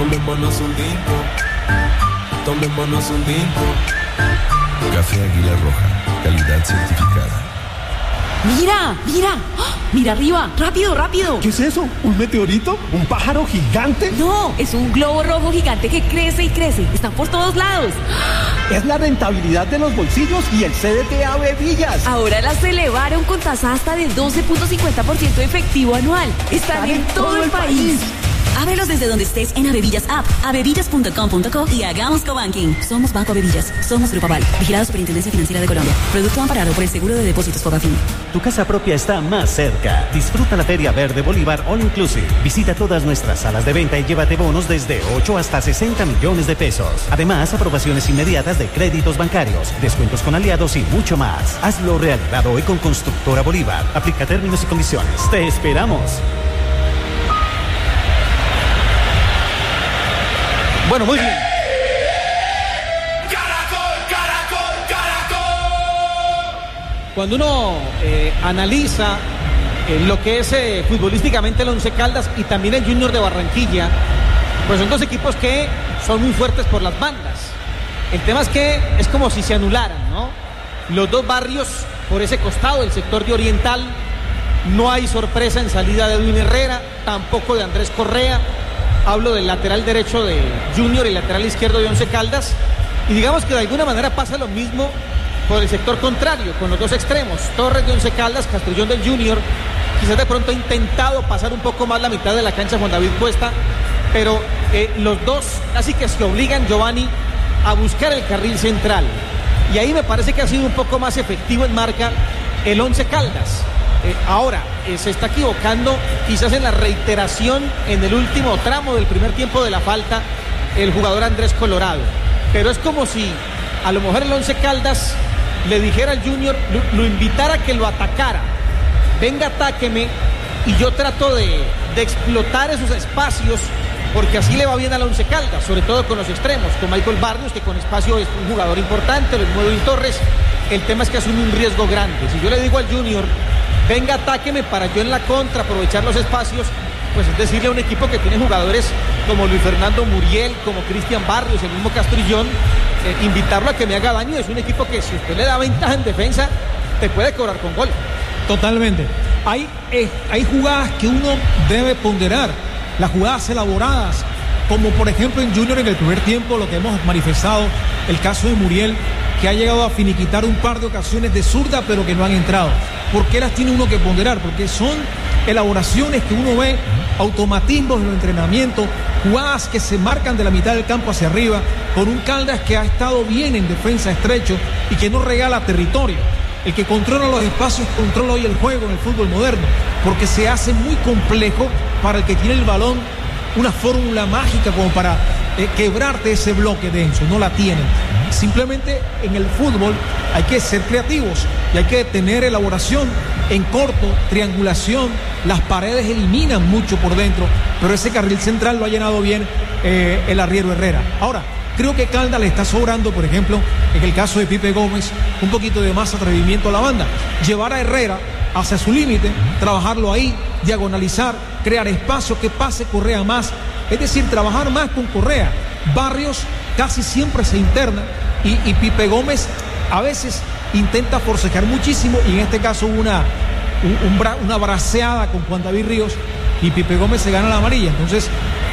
Tomémonos un tinto. Tomémonos un tinto. Café Águila Roja, calidad certificada. ¡Mira! ¡Mira! ¡Oh! ¡Mira arriba! ¡Rápido, rápido! ¿Qué es eso? ¿Un meteorito? ¿Un pájaro gigante? No, es un globo rojo gigante que crece y crece. Están por todos lados. Es la rentabilidad de los bolsillos y el CDT Ave Villas. Ahora las elevaron con tasa hasta de 12.50% efectivo anual. Están en todo el país. Ábrelos desde donde estés en Avevillas App, avevillas.com.co y hagamos cobanking. Somos Banco Avevillas, somos Grupo Aval, vigilado Superintendencia Financiera de Colombia. Producto amparado por el Seguro de Depósitos Fogafín. Tu casa propia está más cerca. Disfruta la Feria Verde Bolívar All Inclusive. Visita todas nuestras salas de venta y llévate bonos desde 8 hasta 60 millones de pesos. Además, aprobaciones inmediatas de créditos bancarios, descuentos con aliados y mucho más. Hazlo realidad hoy con Constructora Bolívar. Aplica términos y condiciones. ¡Te esperamos! Bueno, muy bien. Cuando uno analiza lo que es futbolísticamente el Once Caldas y también el Junior de Barranquilla, pues son dos equipos que son muy fuertes por las bandas. El tema es que es como si se anularan, ¿no? Los dos barrios por ese costado, el sector de Oriental, no hay sorpresa en salida de Edwin Herrera, tampoco de Andrés Correa. Hablo del lateral derecho de Junior y lateral izquierdo de Once Caldas. Y digamos que de alguna manera pasa lo mismo por el sector contrario, con los dos extremos. Torres de Once Caldas, Castrillón del Junior. Quizás de pronto ha intentado pasar un poco más la mitad de la cancha Juan David Cuesta. Pero los dos casi que se obligan, Giovanni, a buscar el carril central. Y ahí me parece que ha sido un poco más efectivo en marca el Once Caldas. Ahora, se está equivocando quizás en la reiteración en el último tramo del primer tiempo de la falta el jugador Andrés Colorado. Pero es como si a lo mejor el Once Caldas le dijera al Junior, lo invitara a que lo atacara. Venga, atáqueme y yo trato de explotar esos espacios, porque así le va bien al Once Caldas, sobre todo con los extremos, con Michael Barrios, que con espacio es un jugador importante, el nuevo Torres. El tema es que asume un riesgo grande. Si yo le digo al Junior, venga, atáqueme para yo en la contra aprovechar los espacios, pues es decirle a un equipo que tiene jugadores como Luis Fernando Muriel, como Cristian Barrios, el mismo Castrillón, invitarlo a que me haga daño. Es un equipo que si usted le da ventaja en defensa, te puede cobrar con gol. Totalmente. Hay jugadas que uno debe ponderar, las jugadas elaboradas, como por ejemplo en Junior en el primer tiempo, lo que hemos manifestado, el caso de Muriel, que ha llegado a finiquitar un par de ocasiones de zurda, pero que no han entrado. ¿Por qué las tiene uno que ponderar? Porque son elaboraciones que uno ve, automatismos en el entrenamiento, jugadas que se marcan de la mitad del campo hacia arriba, con un Caldas que ha estado bien en defensa estrecho y que no regala territorio. El que controla los espacios controla hoy el juego en el fútbol moderno, porque se hace muy complejo para el que tiene el balón una fórmula mágica como para quebrarte ese bloque denso. No la tienen. Simplemente en el fútbol hay que ser creativos y hay que tener elaboración en corto, triangulación. Las paredes eliminan mucho por dentro, pero ese carril central lo ha llenado bien el arriero Herrera. Ahora, creo que Caldas le está sobrando, por ejemplo, en el caso de Pipe Gómez, un poquito de más atrevimiento a la banda. Llevar a Herrera hacia su límite, trabajarlo ahí, diagonalizar, crear espacio, que pase Correa más. Es decir, trabajar más con Correa. Barrios casi siempre se interna y Pipe Gómez a veces intenta forcejear muchísimo, y en este caso hubo una braceada con Juan David Ríos y Pipe Gómez se gana la amarilla. Entonces,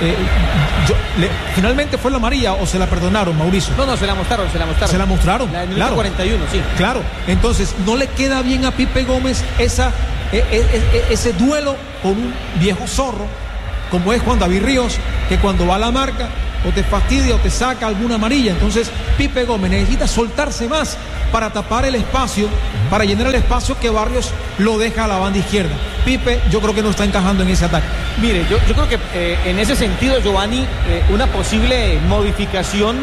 ¿finalmente fue la amarilla o se la perdonaron, Mauricio? No, se la mostraron. Se la mostraron, la del claro. 41, sí. Claro, entonces no le queda bien a Pipe Gómez ese duelo con un viejo zorro, como es Juan David Ríos, que cuando va a la marca o te fastidia o te saca alguna amarilla. Entonces Pipe Gómez necesita soltarse más para tapar el espacio, para llenar el espacio que Barrios lo deja a la banda izquierda. Pipe, yo creo que no está encajando en ese ataque. Mire, yo creo que en ese sentido, Giovanni, una posible modificación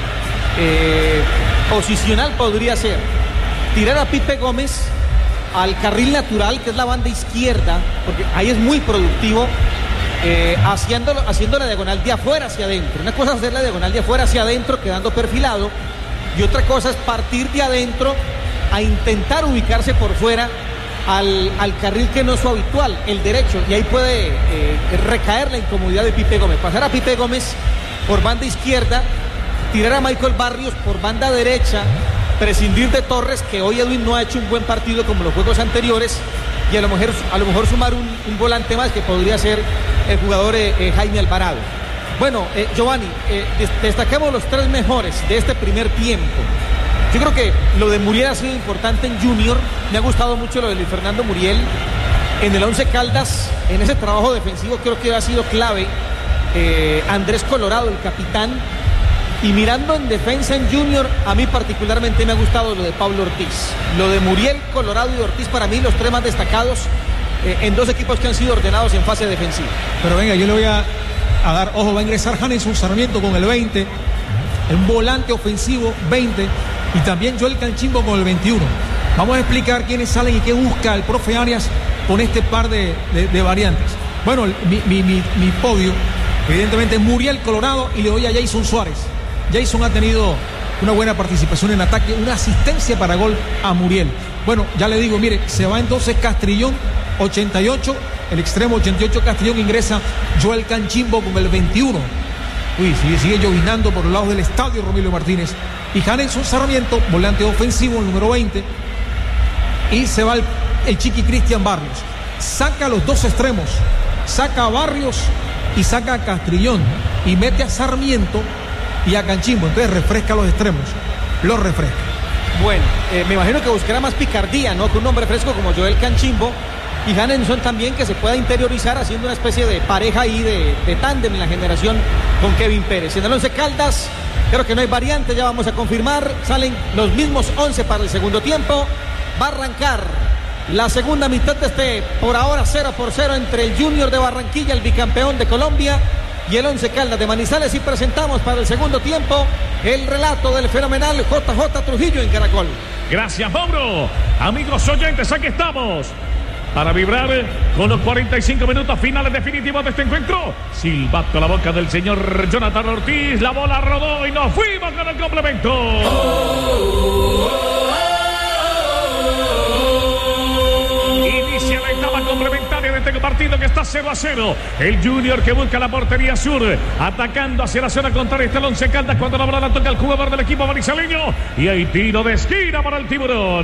posicional podría ser tirar a Pipe Gómez al carril natural, que es la banda izquierda, porque ahí es muy productivo, haciendo la diagonal de afuera hacia adentro. Una cosa es hacer la diagonal de afuera hacia adentro, quedando perfilado, y otra cosa es partir de adentro a intentar ubicarse por fuera al carril que no es su habitual, el derecho, y ahí puede recaer la incomodidad de Pipe Gómez. Pasar a Pipe Gómez por banda izquierda, tirar a Michael Barrios por banda derecha, prescindir de Torres, que hoy Edwin no ha hecho un buen partido como los juegos anteriores, y a lo mejor sumar un volante más que podría ser el jugador Jaime Alvarado. Bueno, Giovanni, destaquemos los 3 mejores de este primer tiempo. Yo creo que lo de Muriel ha sido importante en Junior. Me ha gustado mucho lo de Luis Fernando Muriel. En el Once Caldas, en ese trabajo defensivo, creo que ha sido clave Andrés Colorado, el capitán. Y mirando en defensa en Junior, a mí particularmente me ha gustado lo de Pablo Ortiz. Lo de Muriel, Colorado y Ortiz, para mí los 3 más destacados en 2 equipos que han sido ordenados en fase defensiva. Pero venga, yo le voy a dar, ojo, va a ingresar Janenson Sarmiento con el 20, un volante ofensivo 20, y también Joel Canchimbo con el 21. Vamos a explicar quiénes salen y qué busca el profe Arias con este par de variantes. Bueno, mi podio, evidentemente, es Muriel, Colorado, y le doy a Jason Suárez. Jason ha tenido una buena participación en ataque, una asistencia para gol a Muriel. Bueno, ya le digo, mire, se va entonces Castrillón, 88, el extremo 88 Castrillón, ingresa Joel Canchimbo con el 21. Uy, sigue llovinando por los lados del estadio Romilio Martínez. Y Janenson Sarmiento, volante ofensivo, el número 20. Y se va el Chiqui Cristian Barrios. Saca a los 2 extremos, saca a Barrios y saca a Castrillón. Y mete a Sarmiento y a Canchimbo. Entonces refresca los extremos, los refresca. Bueno, me imagino que buscará más picardía, ¿no? Con un hombre fresco como Joel Canchimbo y Janenson también, que se pueda interiorizar haciendo una especie de pareja ahí de tándem en la generación con Kevin Pérez. En el Once Caldas, creo que no hay variante, ya vamos a confirmar. Salen los mismos 11 para el segundo tiempo. Va a arrancar la segunda mitad de por ahora 0-0 entre el Junior de Barranquilla, el bicampeón de Colombia, y el Once Caldas de Manizales, y presentamos para el segundo tiempo el relato del fenomenal JJ Trujillo en Caracol. Gracias, Mauro. Amigos oyentes, aquí estamos para vibrar con los 45 minutos finales definitivos de este encuentro. Silbato a la boca del señor Jonathan Ortiz, la bola rodó y nos fuimos con el complemento. Inicia la etapa complementaria de este partido que está 0-0. El Junior que busca la portería sur, atacando hacia la zona contraria. Está el Once Caldas cuando la bola la toca el jugador del equipo manizaleño. Y hay tiro de esquina para el Tiburón.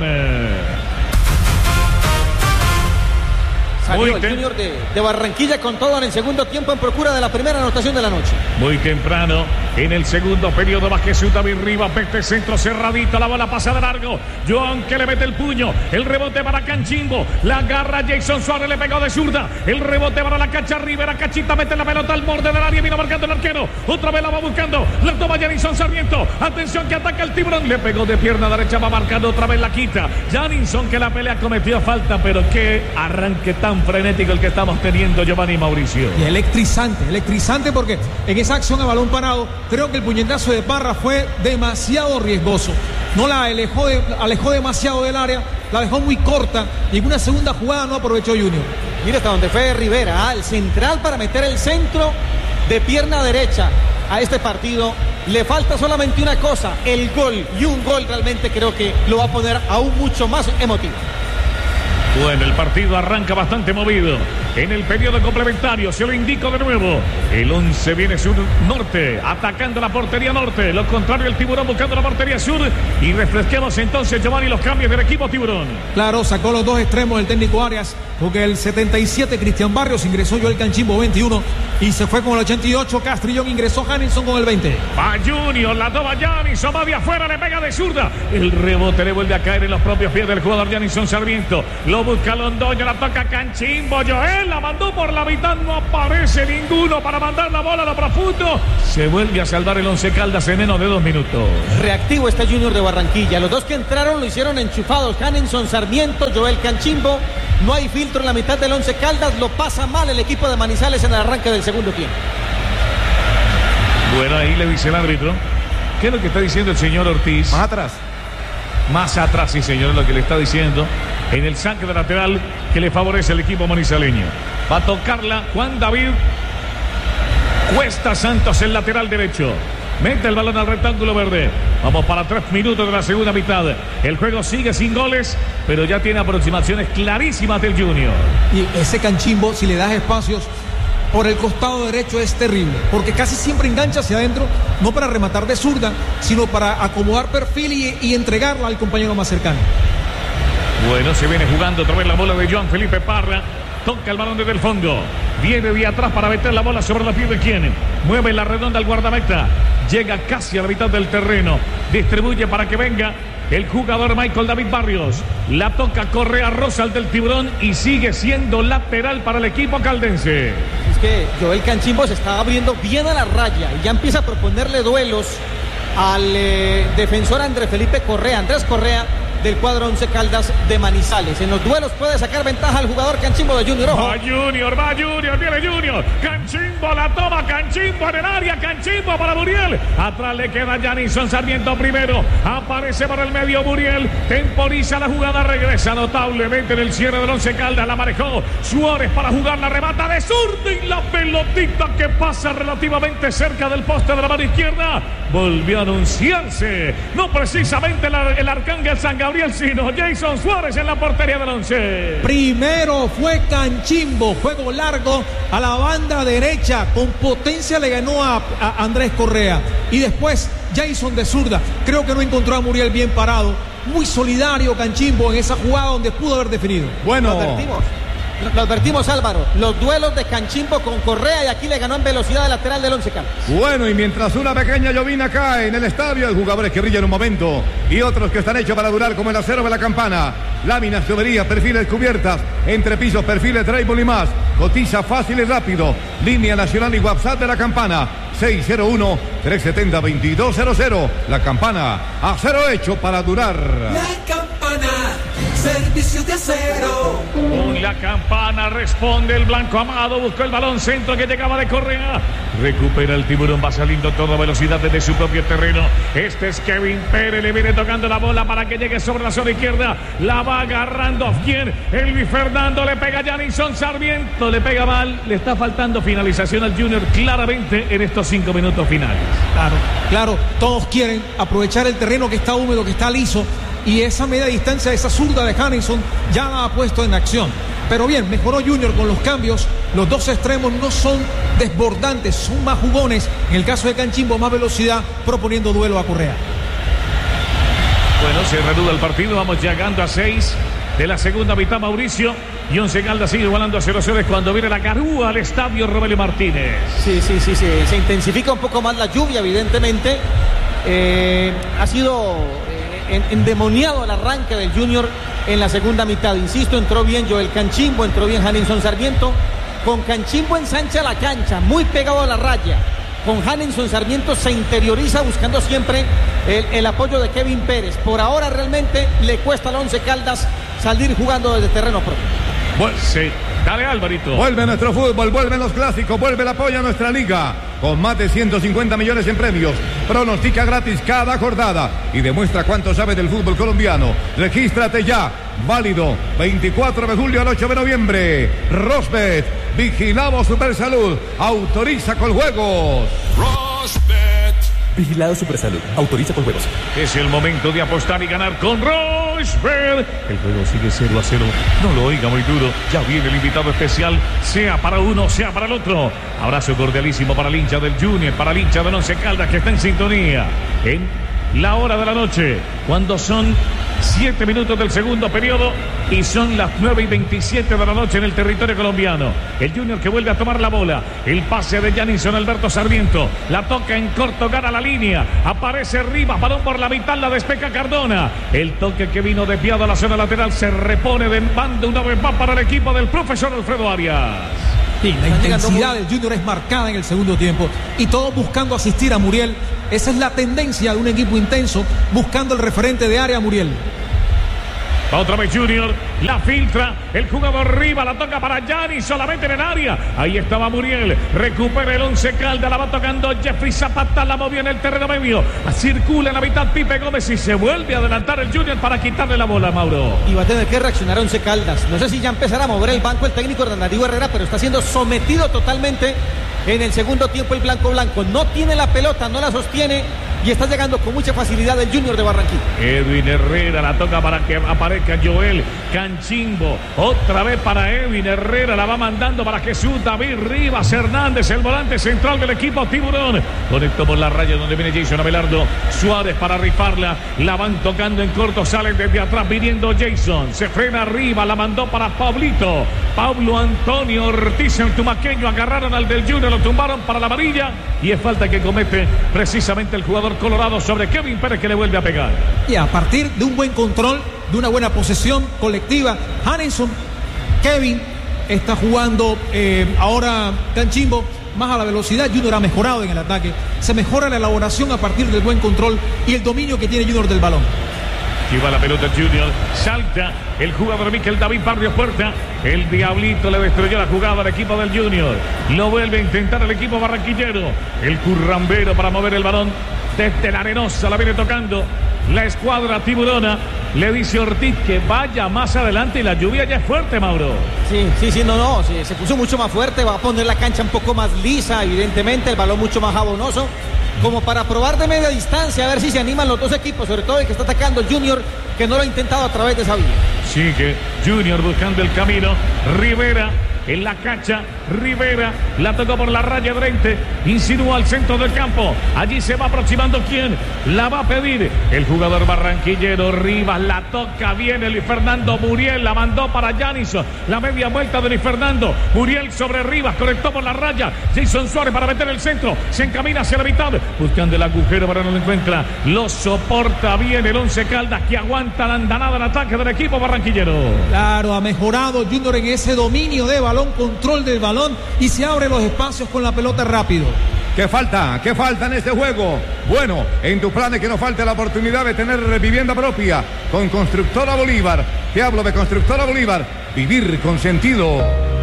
Salió el Junior de Barranquilla con todo en el segundo tiempo en procura de la primera anotación de la noche. Muy temprano, en el segundo periodo, Vázquez David Rivas, peste centro cerradito, la bola pasa de largo. Joan que le mete el puño, el rebote para Canchimbo, la agarra Jason Suárez, le pegó de zurda, el rebote para la Cacha Rivera, Cachita mete la pelota al borde del área, vino marcando el arquero, otra vez la va buscando, la toma Janison Sarmiento, atención que ataca el Tiburón, le pegó de pierna derecha, va marcando otra vez la quita. Janison que la pelea cometió falta, pero qué arranque tan frenético el que estamos teniendo, Giovanni Mauricio. Y electrizante porque en esa acción a balón parado, creo que el puñetazo de Parra fue demasiado riesgoso. No la alejó demasiado del área, la dejó muy corta y en una segunda jugada no aprovechó Junior. Mira hasta donde fue Rivera, el central para meter el centro de pierna derecha a este partido. Le falta solamente una cosa, el gol, y un gol realmente creo que lo va a poner aún mucho más emotivo. Bueno, el partido arranca bastante movido. En el periodo complementario, se lo indico de nuevo. El 11 viene sur-norte, atacando la portería norte. Lo contrario, el Tiburón buscando la portería sur. Y refresquemos entonces, Giovanni, los cambios del equipo Tiburón. Claro, sacó los 2 extremos el técnico Arias, porque el 77 Cristian Barrios ingresó Joel Canchimbo 21 y se fue con el 88 Castrillón, ingresó Janison con el 20. Va Junior, la toma Janison, va de afuera, le pega de zurda. El rebote le vuelve a caer en los propios pies del jugador Janison Sarmiento. Lo busca Londoño, la toca Canchimbo, Joel la mandó por la mitad, no aparece ninguno para mandar la bola a lo profundo. Se vuelve a salvar el Once Caldas en menos de 2 minutos. Reactivo está Junior de Barranquilla. Los dos que entraron lo hicieron enchufados. Janison Sarmiento, Joel Canchimbo. No hay filtro en la mitad del Once Caldas. Lo pasa mal el equipo de Manizales en el arranque del segundo tiempo. Bueno, ahí le dice el árbitro. ¿Qué es lo que está diciendo el señor Ortiz? Más atrás, sí, señor, es lo que le está diciendo. En el saque de lateral que le favorece al equipo manizaleño. Va a tocarla Juan David Cuesta Santos, el lateral derecho. Mete el balón al rectángulo verde. Vamos para 3 minutos de la segunda mitad. El juego sigue sin goles, pero ya tiene aproximaciones clarísimas del Junior. Y ese Canchimbo, si le das espacios, por el costado derecho es terrible, porque casi siempre engancha hacia adentro, no para rematar de zurda, sino para acomodar perfil y entregarla al compañero más cercano. Bueno, se viene jugando otra vez la bola de Joan Felipe Parra. Toca el balón desde el fondo. Viene de atrás para meter la bola sobre la piel de quien. Mueve la redonda al guardameta. Llega casi a la mitad del terreno. Distribuye para que venga el jugador Michael David Barrios. La toca Correa, roza al del Tiburón y sigue siendo lateral para el equipo caldense. Es que Joel Canchimbo se está abriendo bien a la raya y ya empieza a proponerle duelos al defensor Andrés Felipe Correa. Andrés Correa, del cuadro Once Caldas de Manizales. En los duelos puede sacar ventaja al jugador Canchimbo de Junior. Ojo. Va Junior, viene Junior. Canchimbo la toma, Canchimbo en el área, Canchimbo para Muriel. Atrás le queda Janison Sarmiento primero. Aparece por el medio Muriel. Temporiza la jugada, regresa notablemente en el cierre del Once Caldas. La manejó Suárez para jugar, la remata de zurda y la pelotita que pasa relativamente cerca del poste de la mano izquierda. Volvió a anunciarse, no precisamente el Arcángel San Gabriel, sino Jason Suárez en la portería del Once. Primero fue Canchimbo, juego largo a la banda derecha, con potencia le ganó a Andrés Correa. Y después Jason de zurda, creo que no encontró a Muriel bien parado. Muy solidario Canchimbo en esa jugada donde pudo haber definido. Bueno, lo advertimos, Álvaro. Los duelos de Canchimbo con Correa, y aquí le ganó en velocidad de lateral del Once Caldas. Bueno, y mientras una pequeña llovina cae en el estadio, hay jugadores que brillan un momento y otros que están hechos para durar, como el acero de la Campana. Láminas, tuberías, perfiles cubiertas, entrepisos, perfiles, drywall y más. Cotiza fácil y rápido. Línea nacional y WhatsApp de la Campana. 601-370-2200. La Campana, acero hecho para durar. La Campana, servicios de acero. Con la Campana responde el Blanco Amado. Buscó el balón centro que llegaba de Correa. Recupera el Tiburón, va saliendo a toda velocidad desde su propio terreno. Este es Kevin Pérez, le viene tocando la bola para que llegue sobre la zona izquierda. La va agarrando bien Elvis Fernando, le pega a Janison Sarmiento, le pega mal, le está faltando finalización al Junior claramente en estos 5 minutos finales. Claro, todos quieren aprovechar el terreno que está húmedo, que está liso, y esa media distancia, esa zurda de Janison ya la ha puesto en acción. Pero bien, mejoró Junior con los cambios. Los dos extremos no son desbordantes, son más jugones. En el caso de Canchimbo, más velocidad, proponiendo duelo a Correa. Bueno, se reanuda el partido. Vamos llegando a 6 de la segunda mitad, Mauricio. Y Once Caldas sigue igualando a 0-0 cuando viene la garúa al estadio Rogelio Martínez. Sí. Se intensifica un poco más la lluvia, evidentemente. Ha sido endemoniado el arranque del Junior en la segunda mitad. Insisto, entró bien Joel Canchimbo, entró bien Janison Sarmiento. Con Canchimbo ensancha la cancha, muy pegado a la raya. Con Janison Sarmiento se interioriza buscando siempre el apoyo de Kevin Pérez. Por ahora realmente le cuesta al Once Caldas salir jugando desde terreno propio. Bueno, sí. Dale, Alvarito. Vuelve nuestro fútbol, vuelven los clásicos, vuelve el apoyo a nuestra liga. Con más de 150 millones en premios. Pronostica gratis cada jornada y demuestra cuánto sabe del fútbol colombiano. Regístrate ya. Válido 24 de julio al 8 de noviembre. Rosbet, vigilamos Supersalud. Autoriza con juegos. Rosbet. Vigilado Supersalud. Autoriza con juegos. Es el momento de apostar y ganar con Rosbet. El juego sigue 0-0. No lo oiga muy duro. Ya viene el invitado especial. Sea para uno, sea para el otro. Abrazo cordialísimo para el hincha del Junior, para el hincha del Once Caldas que está en sintonía. En la hora de la noche, cuando son 7 minutos del segundo periodo y son las 9:27 de la noche en el territorio colombiano. El Junior que vuelve a tomar la bola. El pase de Janison Alberto Sarmiento. La toca en corto, gana la línea. Aparece Rivas, balón por la mitad, la despeja Cardona. El toque que vino desviado a la zona lateral se repone de banda una vez más para el equipo del profesor Alfredo Arias. Sí, la intensidad del Junior es marcada en el segundo tiempo y todos buscando asistir a Muriel. Esa es la tendencia de un equipo intenso, buscando el referente de área, Muriel. Otra vez Junior, la filtra, el jugador Riva, la toca para Gianni, solamente en el área. Ahí estaba Muriel, recupera el Once Caldas, la va tocando Jeffrey Zapata, la movió en el terreno medio. Circula en la mitad Pipe Gómez y se vuelve a adelantar el Junior para quitarle la bola, Mauro. Y va a tener que reaccionar Once Caldas. No sé si ya empezará a mover el banco el técnico Hernán Darío Herrera, pero está siendo sometido totalmente en el segundo tiempo el blanco. No tiene la pelota, no la sostiene y está llegando con mucha facilidad el Junior de Barranquilla. Edwin Herrera la toca para que aparezca Joel Canchimbo. Otra vez para Edwin Herrera, la va mandando para Jesús David Rivas Hernández, el volante central del equipo Tiburón. Conectó por la raya donde viene Jason Abelardo Suárez para rifarla. La van tocando en corto, salen desde atrás viniendo Jason. Se frena arriba, la mandó para Pablito. Pablo Antonio Ortiz, el tumaqueño, agarraron al del Junior, lo tumbaron para la amarilla y es falta que comete precisamente el jugador colorado sobre Kevin Pérez, que le vuelve a pegar. Y a partir de un buen control, de una buena posesión colectiva, Hanenson, Kevin está jugando ahora Canchimbo más a la velocidad. Junior ha mejorado en el ataque, se mejora la elaboración a partir del buen control y el dominio que tiene Junior del balón. Lleva la pelota Junior, salta el jugador Miquel David Barrios Puerta. El Diablito le destruyó la jugada al equipo del Junior. Lo vuelve a intentar el equipo barranquillero. El currambero para mover el balón desde la arenosa, la viene tocando la escuadra tiburona. Le dice Ortiz que vaya más adelante y la lluvia ya es fuerte, Mauro. Sí, se puso mucho más fuerte, va a poner la cancha un poco más lisa, evidentemente, el balón mucho más jabonoso, como para probar de media distancia, a ver si se animan los dos equipos, sobre todo el que está atacando el Junior, que no lo ha intentado a través de esa vía. Sigue Junior buscando el camino. Rivera en la cancha, Rivera la tocó por la raya frente, insinúa al centro del campo. Allí se va aproximando. ¿Quién la va a pedir? El jugador barranquillero Rivas, la toca bien Luis Fernando Muriel, la mandó para Janison, la media vuelta de Luis Fernando Muriel sobre Rivas, conectó por la raya. Jason Suárez para meter el centro, se encamina hacia la mitad, buscando el agujero, pero no lo encuentra. Lo soporta bien el Once Caldas, que aguanta la andanada en ataque del equipo barranquillero. Claro, ha mejorado Junior en ese dominio de balón, control del balón, y se abre los espacios con la pelota rápido. ¿Qué falta? ¿Qué falta en este juego? Bueno, en tus planes que no falte la oportunidad de tener vivienda propia con Constructora Bolívar. Te hablo de Constructora Bolívar. Vivir con sentido.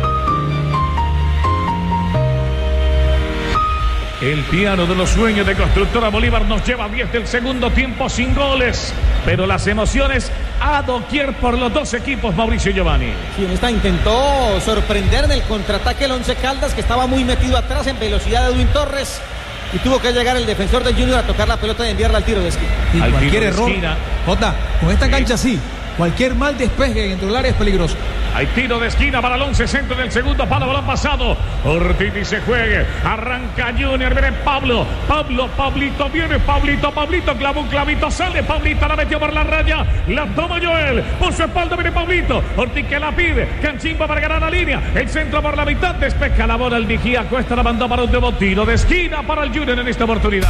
El piano de los sueños de Constructora Bolívar nos lleva a 10 del segundo tiempo sin goles, pero las emociones a doquier por los dos equipos, Mauricio Giovanni. Sí, en esta intentó sorprender en el contraataque el Once Caldas, que estaba muy metido atrás en velocidad de Edwin Torres, y tuvo que llegar el defensor del Junior a tocar la pelota y enviarla al tiro de esquina. Y al cualquier tiro de error, esquina. Jota, con esta cancha sí, cualquier mal despeje dentro del área es peligroso. Hay tiro de esquina para el 11 centro del segundo palo, balón pasado. Ortiz se juegue, arranca Junior, viene Pablito, viene Pablito, clavó un clavito, sale Pablito, la metió por la raya, la toma Joel, por su espalda viene Pablito, Ortiz que la pide, Canchimbo para ganar la línea, el centro por la mitad, despeja la bola el vigía, Cuesta la mandó para un nuevo tiro de esquina para el Junior en esta oportunidad.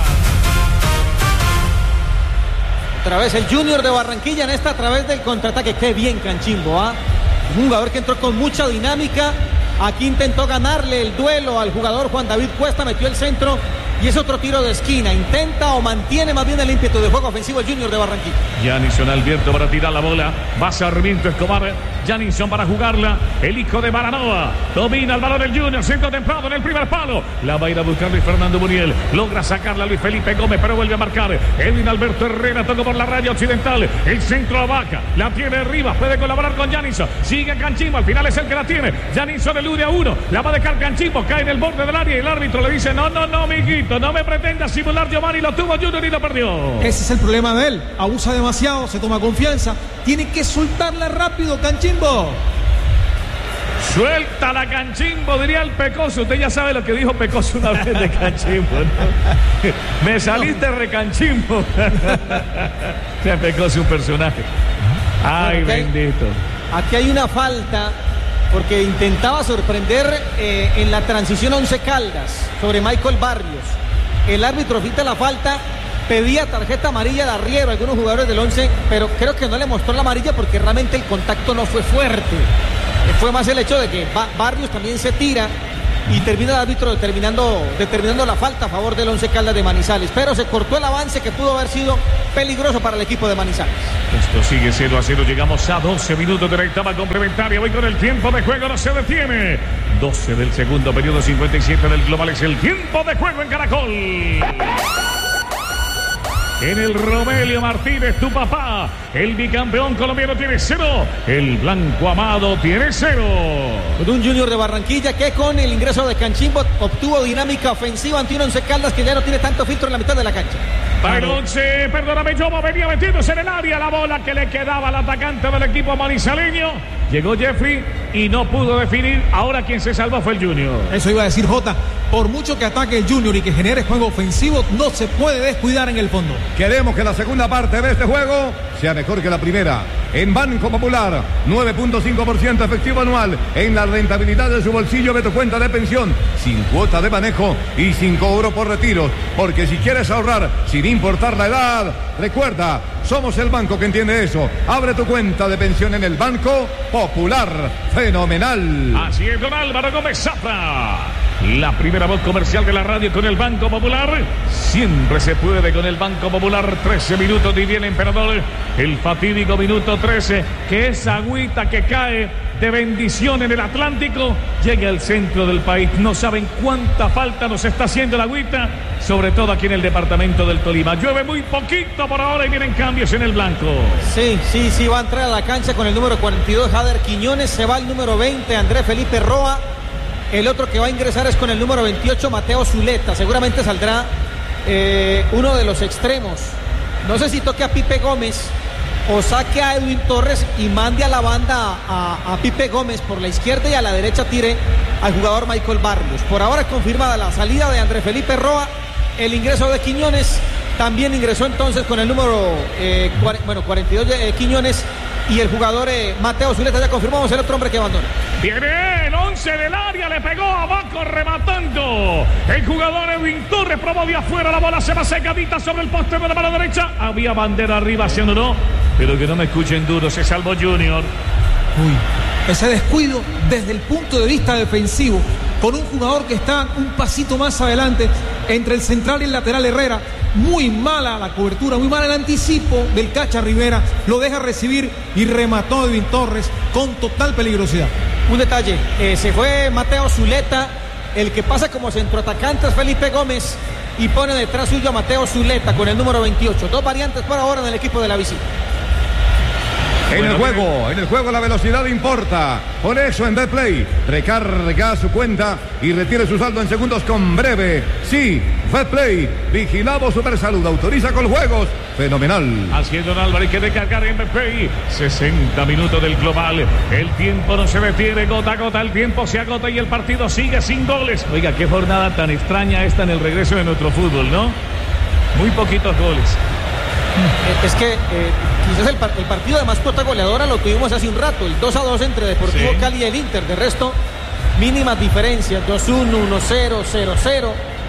Otra vez el Junior de Barranquilla en esta a través del contraataque. Qué bien Canchimbo, ¿ah? Un jugador que entró con mucha dinámica. Aquí intentó ganarle el duelo al jugador Juan David Cuesta, metió el centro y es otro tiro de esquina. Intenta o mantiene más bien el ímpetu de juego ofensivo el Junior de Barranquilla. Janison Alberto para tirar la bola, va Sarmiento Escobar, Janison para jugarla, el hijo de Baranoa, domina el balón el Junior, centro temprano en el primer palo, la va a ir a buscar Luis Fernando Muriel, logra sacarla Luis Felipe Gómez, pero vuelve a marcar Edwin Alberto Herrera, tocó por la raya occidental, el centro a Vaca, la tiene Rivas, puede colaborar con Janison, sigue Canchimbo, al final es el que la tiene, Janison elude a uno, la va a dejar Canchimbo, cae en el borde del área y el árbitro le dice no, amiguito, no me pretenda simular Giovanni, lo tuvo Junior y lo perdió. Ese es el problema de él, abusa demasiado, se toma confianza, tiene que soltarla rápido Canchimbo. Suelta la Canchimbo, diría el Pecoso. Usted ya sabe lo que dijo Pecoso una vez de Canchimbo, ¿no? Me saliste recanchimbo. O sea, Pecoso es un personaje. Ay, bendito. Aquí hay una falta porque intentaba sorprender en la transición Once Caldas sobre Michael Barrios. El árbitro fita la falta, pedía tarjeta amarilla de arriero a algunos jugadores del 11, pero creo que no le mostró la amarilla porque realmente el contacto no fue fuerte. Fue más el hecho de que Barrios también se tira y termina el árbitro determinando la falta a favor del Once Caldas de Manizales, pero se cortó el avance que pudo haber sido peligroso para el equipo de Manizales. Esto sigue 0-0, llegamos a 12 minutos de la etapa complementaria, voy con el tiempo de juego, no se detiene. 12 del segundo periodo, 57 del global, es el tiempo de juego en Caracol. En el Romelio Martínez, tu papá, el bicampeón colombiano tiene 0, el Blanco Amado tiene 0. Con un Junior de Barranquilla que con el ingreso de Canchimbo obtuvo dinámica ofensiva ante un Once Caldas que ya no tiene tanto filtro en la mitad de la cancha. Va el 11, perdóname, Yobo venía metiéndose en el área, la bola que le quedaba al atacante del equipo manizaleño. Llegó Jeffrey y no pudo definir. Ahora quien se salvó fue el Junior. Eso iba a decir Jota. Por mucho que ataque el Junior y que genere juego ofensivo, no se puede descuidar en el fondo. Queremos que la segunda parte de este juego sea mejor que la primera. En Banco Popular, 9.5% efectivo anual en la rentabilidad de su bolsillo de tu cuenta de pensión, sin cuota de manejo y sin cobro por retiros. Porque si quieres ahorrar sin importar la edad, recuerda, somos el banco que entiende eso. Abre tu cuenta de pensión en el Banco Popular. Fenomenal. Así es, don Álvaro Gómez Zafra. La primera voz comercial de la radio con el Banco Popular. Siempre se puede con el Banco Popular. 13 minutos y viene Emperador. El fatídico minuto 13. Que esa agüita que cae de bendición en el Atlántico llegue al centro del país. No saben cuánta falta nos está haciendo la agüita, sobre todo aquí en el departamento del Tolima. Llueve muy poquito por ahora y vienen cambios en el blanco. Sí, va a entrar a la cancha con el número 42 Jader Quiñones. Se va el número 20 Andrés Felipe Roa. El otro que va a ingresar es con el número 28 Mateo Zuleta. Seguramente saldrá uno de los extremos. No sé si toque a Pipe Gómez o saque a Edwin Torres y mande a la banda a Pipe Gómez por la izquierda y a la derecha tire al jugador Michael Barrios. Por ahora es confirmada la salida de Andrés Felipe Roa, el ingreso de Quiñones. También ingresó entonces con el número 42 Quiñones y el jugador Mateo Zuleta. Ya confirmamos el otro hombre que abandona. Viene el 11 del área, le pegó abajo rematando. El jugador Edwin Torres probó de afuera, la bola se va secadita sobre el poste de la mano derecha. Había bandera arriba, haciéndolo, pero que no me escuchen duro, se salvó Junior. Ese descuido desde el punto de vista defensivo, con un jugador que está un pasito más adelante entre el central y el lateral Herrera. Muy mala la cobertura, muy mal el anticipo del Cacha Rivera. Lo deja recibir y remató Edwin Torres con total peligrosidad. Un detalle, se fue Mateo Zuleta. El que pasa como centroatacante es Felipe Gómez y pone detrás suyo a Mateo Zuleta con el número 28. Dos variantes por ahora en el equipo de la visita. En el juego la velocidad importa. Por eso en Betplay recarga su cuenta y retire su saldo en segundos con Breve. Sí, Betplay, vigilado Supersalud, autoriza con juegos. Fenomenal. Así es, don Álvaro, hay que recargar en Betplay. 60 minutos del global. El tiempo no se detiene, gota a gota. El tiempo se agota y el partido sigue sin goles. Oiga, qué jornada tan extraña esta en el regreso de nuestro fútbol, ¿no? Muy poquitos goles. Es que quizás el partido de más cuota goleadora lo tuvimos hace un rato, el 2-2 entre Deportivo Cali y el Inter. De resto, mínimas diferencias, 2-1, 1-0, 0-0.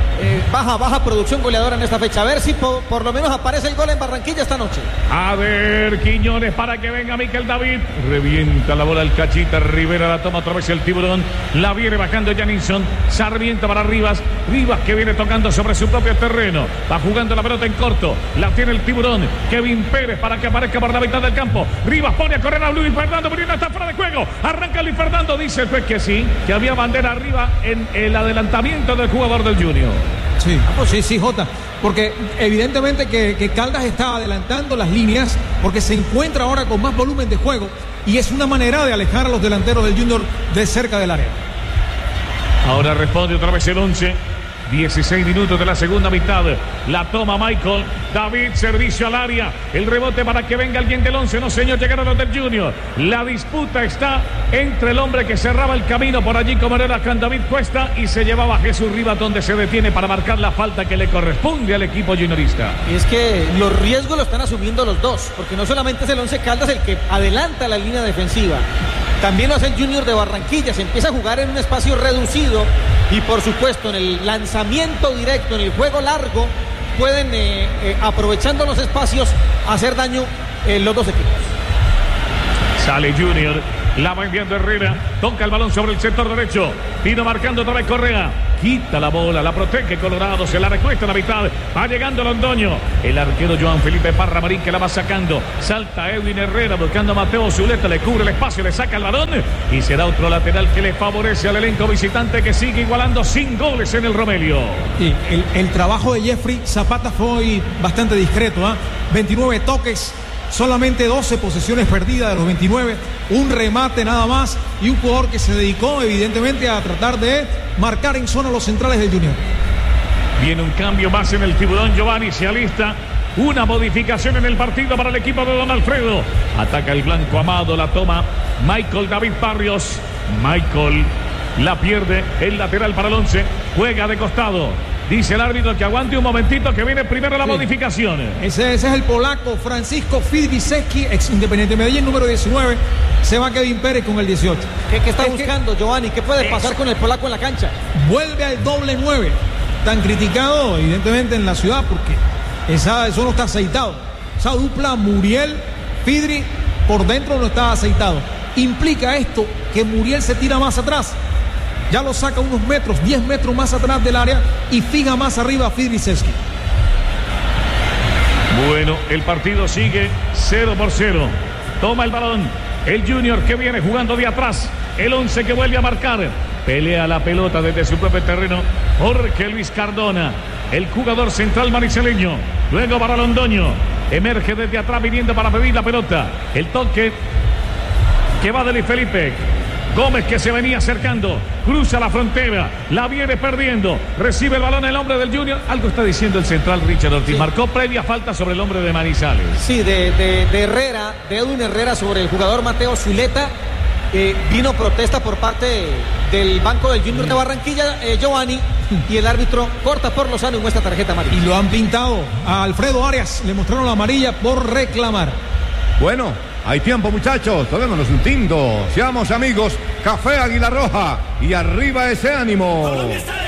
Baja producción goleadora en esta fecha. A ver si por lo menos aparece el gol en Barranquilla esta noche. A ver, Quiñones para que venga Miquel David. Revienta la bola el Cachita Rivera, la toma otra vez el Tiburón. La viene bajando Janinson. Sarmiento para Rivas. Rivas que viene tocando sobre su propio terreno. Va jugando la pelota en corto. La tiene el Tiburón. Kevin Pérez para que aparezca por la mitad del campo. Rivas pone a correr a Luis Fernando. Muriendo está fuera de juego. Arranca Luis Fernando. Dice el juez que sí, que había bandera arriba en el adelantamiento del jugador del Junior. Sí, Jota, porque evidentemente que Caldas está adelantando las líneas porque se encuentra ahora con más volumen de juego y es una manera de alejar a los delanteros del Junior de cerca del área. Ahora responde otra vez el 11. 16 minutos de la segunda mitad. La toma Michael David, servicio al área. El rebote para que venga alguien del 11. No, señor, llegaron los del Junior. La disputa está entre el hombre que cerraba el camino por allí, como era Can David Cuesta, y se llevaba a Jesús Rivas, donde se detiene para marcar la falta que le corresponde al equipo juniorista. Y es que los riesgos lo están asumiendo los dos, porque no solamente es el 11 Caldas el que adelanta la línea defensiva, también lo hace el Junior de Barranquilla. Se empieza a jugar en un espacio reducido y por supuesto en el lanzamiento directo, en el juego largo, pueden aprovechando los espacios hacer daño los dos equipos. Sale Junior, la va enviando Herrera, toca el balón sobre el sector derecho, vino marcando otra vez Correa, quita la bola, la protege Colorado, se la recuesta a la mitad, va llegando Londoño, el arquero Joan Felipe Parra Marín que la va sacando, salta Edwin Herrera buscando a Mateo Zuleta, le cubre el espacio, le saca el balón y será otro lateral que le favorece al elenco visitante que sigue igualando sin goles en el Romelio. Sí, el trabajo de Jeffrey Zapata fue hoy bastante discreto, 29 toques, solamente 12 posesiones perdidas de los 29, un remate nada más y un jugador que se dedicó evidentemente a tratar de marcar en zona los centrales del Junior. Viene un cambio más en el tiburón. Giovanni se alista. Una modificación en el partido para el equipo de Don Alfredo. Ataca el blanco Amado. La toma Michael David Barrios. Michael la pierde. El lateral para el 11. Juega de costado. Dice el árbitro que aguante un momentito, que viene primero la modificación. Ese es el polaco Francisco Fidrisewski, ex Independiente Medellín, número 19. Se va Kevin Pérez con el 18. ¿Qué está buscando, Giovanni? ¿Qué puede pasar con el polaco en la cancha? Vuelve al doble 9. Tan criticado, evidentemente, en la ciudad, porque eso no está aceitado. Esa dupla Muriel-Fidri por dentro no está aceitado. Implica esto que Muriel se tira más atrás. Ya lo saca unos metros, 10 metros más atrás del área y fija más arriba a Fidrisewski. Bueno, el partido sigue 0-0. Toma el balón el Junior, que viene jugando de atrás. El 11 que vuelve a marcar. Pelea la pelota desde su propio terreno Jorge Luis Cardona, el jugador central mariceleño. Luego para Londoño. Emerge desde atrás viniendo para pedir la pelota. El toque que va de Luis Felipe Gómez, que se venía acercando, cruza la frontera, la viene perdiendo, recibe el balón el hombre del Junior. Algo está diciendo el central Richard Ortiz. Sí. Marcó previa falta sobre el hombre de Manizales. Sí, de Herrera, de Edwin Herrera sobre el jugador Mateo Zuleta. Vino protesta por parte del banco del Junior de Barranquilla, Giovanni, y el árbitro corta por Lozano y muestra tarjeta amarilla. Y lo han pintado a Alfredo Arias, le mostraron la amarilla por reclamar. Bueno, hay tiempo, muchachos, tomémonos un tinto, seamos amigos. Café Águila Roja y arriba ese ánimo.